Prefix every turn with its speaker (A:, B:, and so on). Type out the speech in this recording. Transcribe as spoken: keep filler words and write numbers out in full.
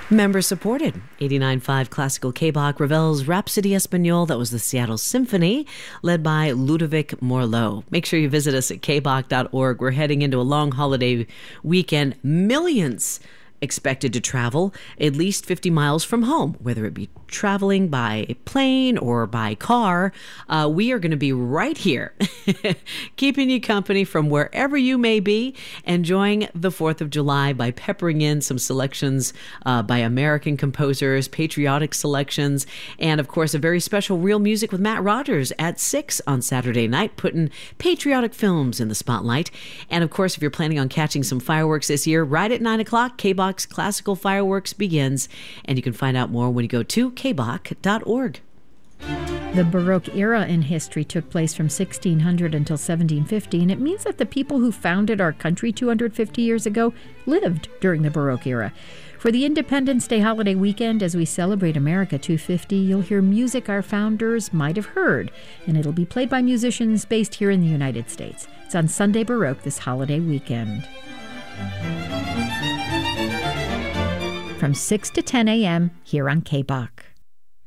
A: Member supported. eighty-nine point five Classical K-Bach, Ravel's Rhapsody Espagnole. That was the Seattle Symphony, led by Ludovic Morleau. Make sure you visit us at k bach dot org. We're heading into a long holiday weekend. Millions expected to travel at least fifty miles from home, whether it be traveling by plane or by car. Uh, we are going to be right here, keeping you company from wherever you may be, enjoying the fourth of July by peppering in some selections uh, by American composers, patriotic selections, and of course a very special Real Music with Matt Rogers at six on Saturday night, putting patriotic films in the spotlight. And of course, if you're planning on catching some fireworks this year, right at nine o'clock, K-Bach's Classical Fireworks begins, and you can find out more when you go to k bach dot org.
B: The Baroque era in history took place from sixteen hundred until seventeen fifty, and it means that the people who founded our country two hundred fifty years ago lived during the Baroque era. For the Independence Day holiday weekend, as we celebrate America two hundred fifty, you'll hear music our founders might have heard, and it'll be played by musicians based here in the United States. It's on Sunday Baroque this holiday weekend. From six to ten a.m. here on K-Bach.